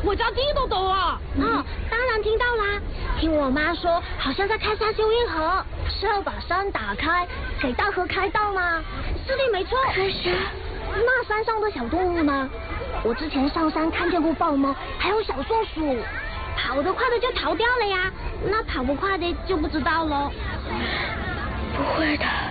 我家地都抖了。 哦，当然听到啦。听我妈说，好像在开沙修运河，是要把山打开，给大河开道吗？是的，没错。可是，那山上的小动物呢？我之前上山看见过豹猫，还有小松鼠。跑得快的就逃掉了呀，那跑不快的就不知道喽。 不会的。